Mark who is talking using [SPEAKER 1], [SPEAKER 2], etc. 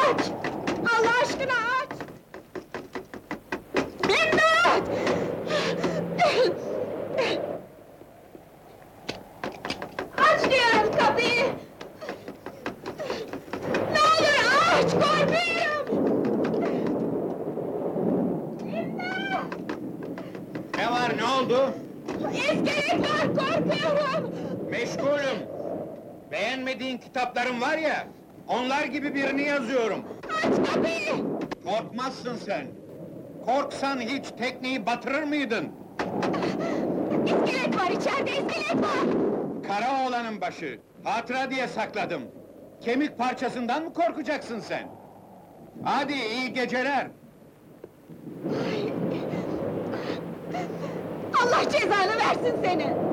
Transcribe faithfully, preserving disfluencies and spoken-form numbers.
[SPEAKER 1] Aç! Allah aşkına aç! İmdat! Aç diyorum kapıyı! Ne olur aç, korkuyorum! İmdat!
[SPEAKER 2] Ne var, ne oldu?
[SPEAKER 1] İskelet var, korkuyorum!
[SPEAKER 2] Meşgulüm. Beğenmediğin kitaplarım var ya, onlar gibi birini yazıyorum.
[SPEAKER 1] Aç kapıyı!
[SPEAKER 2] Korkmazsın sen. Korksan hiç tekneyi batırır mıydın?
[SPEAKER 1] İskelet var içeride, iskelet var!
[SPEAKER 2] Kara oğlanın başı, hatıra diye sakladım. Kemik parçasından mı korkacaksın sen? Hadi, iyi geceler!
[SPEAKER 1] Allah cezanı versin seni!